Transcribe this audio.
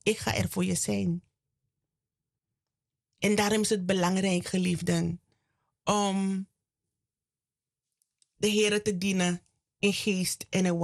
Ik ga er voor je zijn. En daarom is het belangrijk, geliefden, om de Heer te dienen in geest en in